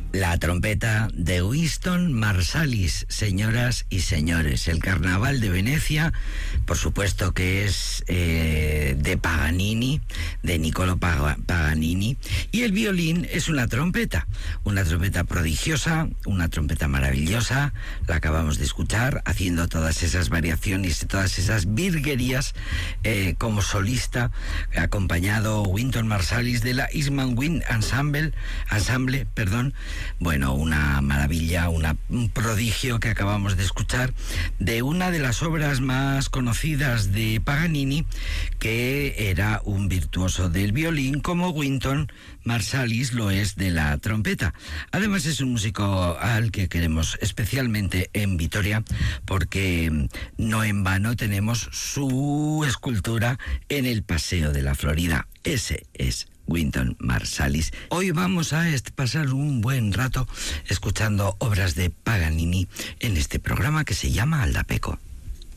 La trompeta de Wynton Marsalis, señoras y señores. El Carnaval de Venecia, por supuesto que es de Paganini, de Niccolò Paganini, y el violín es una trompeta prodigiosa, una trompeta maravillosa. La acabamos de escuchar haciendo todas esas variaciones y todas esas virguerías como solista, acompañado Wynton Marsalis de la Eastman Wind Ensemble, Bueno, una maravilla, un prodigio que acabamos de escuchar de una de las obras más conocidas de Paganini, que era un virtuoso del violín, como Wynton Marsalis lo es de la trompeta. Además es un músico al que queremos especialmente en Vitoria, porque no en vano tenemos su escultura en el Paseo de la Florida. Ese es Wynton Marsalis. Hoy vamos a pasar un buen rato escuchando obras de Paganini en este programa que se llama Aldapeco.